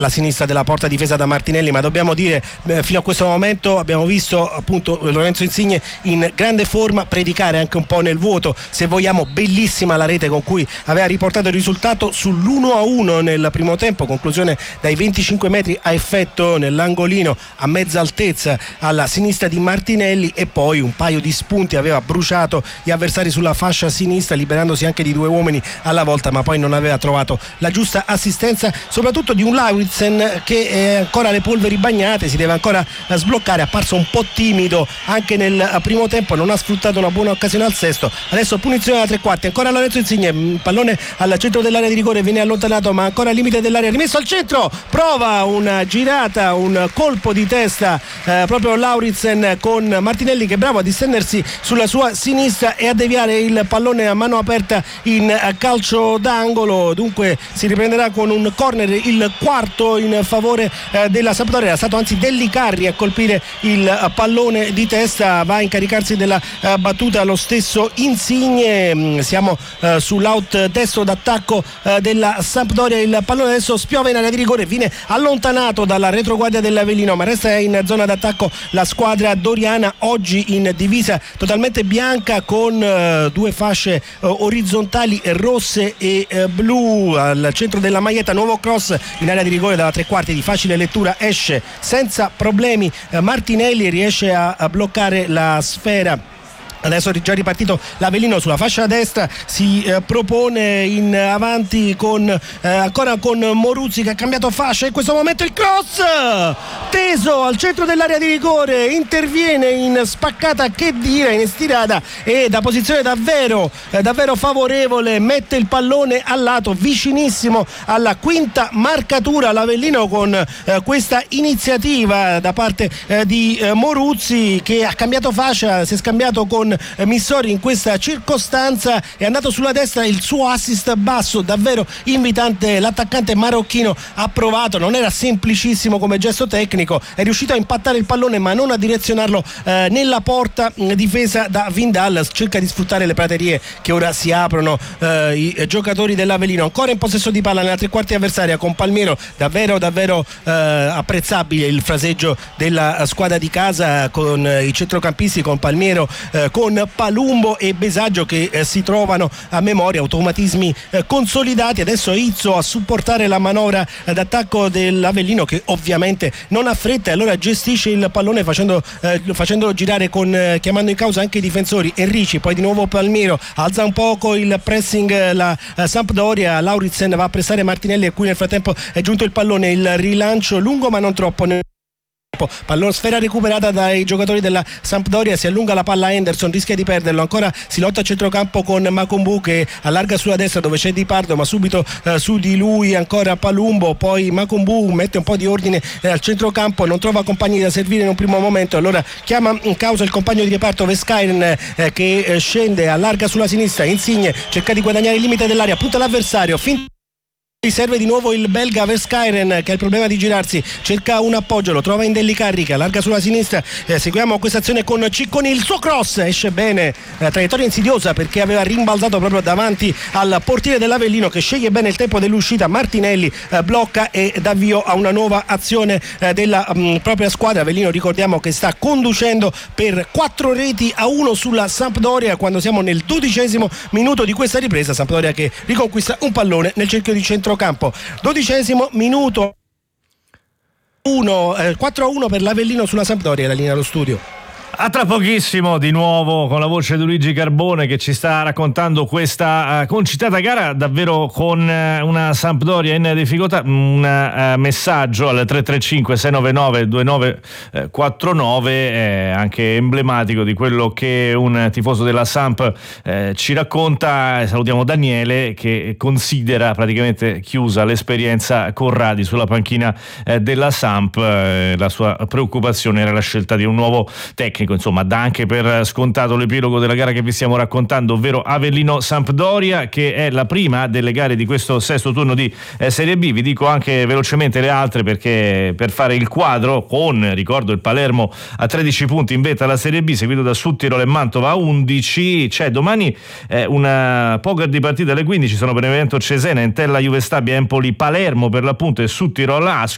alla sinistra della porta difesa da Martinelli, ma dobbiamo dire fino a questo momento abbiamo visto appunto Lorenzo Insigne in grande forma, predicare anche un po' nel vuoto, se vogliamo. Bellissima la rete con cui aveva riportato il risultato sull'1-1 nel primo tempo, conclusione dai 25 metri a effetto nell'angolino a mezza altezza alla sinistra di Martinelli, e poi un paio di spunti aveva bruciato gli avversari sulla fascia sinistra, liberandosi anche di 2 uomini alla volta, ma poi non aveva trovato la giusta assistenza, soprattutto di un Lauritsen che è ancora alle polveri bagnate, si deve ancora sbloccare, è apparso un po' timido anche nel primo tempo, non ha sfruttato una buona occasione al sesto. Adesso punizione da 3 quarti, ancora Lorenzo Insigne, pallone al centro dell'area di rigore, viene allontanato ma ancora al limite dell'area, rimesso al centro, prova una girata, un colpo di testa proprio Lauritsen con Martinelli che è bravo a distendersi sulla sua sinistra e a deviare il pallone a mano aperta in calcio d'angolo. Dunque si riprenderà con un corner, il quarto in favore della Sampdoria. Era stato anzi Dellicarri a colpire il pallone di testa, va a incaricarsi della battuta lo stesso Insigne. Siamo sull'out destro d'attacco della Sampdoria, il pallone adesso spiova in area di rigore, viene allontanato dalla retroguardia dell'Avellino, ma resta in zona d'attacco la squadra doriana, oggi in divisa totalmente bianca con 2 fasce orizzontali rosse e blu. Al centro della maglietta nuovo cross in area di rigore dalla 3 quarti, di facile lettura, esce senza problemi Martinelli e riesce a bloccare la sfera. Adesso è già ripartito l'Avellino sulla fascia destra, si propone in avanti con ancora con Moruzzi che ha cambiato fascia. In questo momento il cross teso al centro dell'area di rigore, interviene in spaccata, che dire, in stirata, e da posizione davvero favorevole mette il pallone al lato, vicinissimo alla quinta marcatura l'Avellino con questa iniziativa da parte di Moruzzi, che ha cambiato fascia, si è scambiato con Missori in questa circostanza, è andato sulla destra, il suo assist basso davvero invitante, l'attaccante marocchino ha provato, non era semplicissimo come gesto tecnico, è riuscito a impattare il pallone ma non a direzionarlo nella porta difesa da Vindal. Cerca di sfruttare le praterie che ora si aprono i giocatori dell'Avellino, ancora in possesso di palla nella 3 quarti avversaria con Palmiero, davvero apprezzabile il fraseggio della squadra di casa con i centrocampisti, con Palmiero, con Palumbo e Besaggio che si trovano a memoria, automatismi consolidati. Adesso Izzo a supportare la manovra d'attacco dell'Avellino, che ovviamente non ha fretta e allora gestisce il pallone facendolo girare chiamando in causa anche i difensori. Enrici, poi di nuovo Palmiero, alza un poco il pressing la Sampdoria, Lauritsen va a pressare Martinelli e qui nel frattempo è giunto il pallone, il rilancio lungo ma non troppo, pallone, sfera recuperata dai giocatori della Sampdoria, si allunga la palla Henderson, rischia di perderlo, ancora si lotta a centrocampo con Makumbu che allarga sulla destra dove c'è Di Pardo, ma subito su di lui ancora Palumbo, poi Makumbu mette un po' di ordine al centrocampo, non trova compagni da servire in un primo momento, allora chiama in causa il compagno di reparto Vescairn che scende, allarga sulla sinistra, Insigne cerca di guadagnare il limite dell'area, punta l'avversario, serve di nuovo il belga Vescairn che ha il problema di girarsi, cerca un appoggio, lo trova in Dellicarri che allarga sulla sinistra, seguiamo questa azione con Cicconi, il suo cross esce bene, traiettoria insidiosa perché aveva rimbalzato proprio davanti al portiere dell'Avellino che sceglie bene il tempo dell'uscita, Martinelli blocca e dà avvio a una nuova azione della propria squadra. Avellino, ricordiamo che sta conducendo per 4-1 sulla Sampdoria quando siamo nel 12° minuto di questa ripresa, Sampdoria che riconquista un pallone nel cerchio di centrocampo. 12° minuto, 4-1 per l'Avellino sulla Sampdoria. La linea allo studio. A tra pochissimo di nuovo con la voce di Luigi Carbone che ci sta raccontando questa concitata gara davvero con una Sampdoria in difficoltà. Un messaggio al 335 699 2949 anche emblematico di quello che un tifoso della Samp ci racconta. Salutiamo Daniele che considera praticamente chiusa l'esperienza Corradi sulla panchina della Samp. La sua preoccupazione era la scelta di un nuovo tecnico. Insomma, dà anche per scontato l'epilogo della gara che vi stiamo raccontando, ovvero Avellino-Sampdoria, che è la prima delle gare di questo sesto turno di Serie B. Vi dico anche velocemente le altre perché per fare il quadro, con, ricordo, il Palermo a 13 punti in vetta alla Serie B, seguito da Südtirol e Mantova a 11. C'è domani una poker di partita alle 15, sono Benevento Cesena, Entella Juve Stabia, Empoli Palermo per l'appunto e Südtirol Ascoli.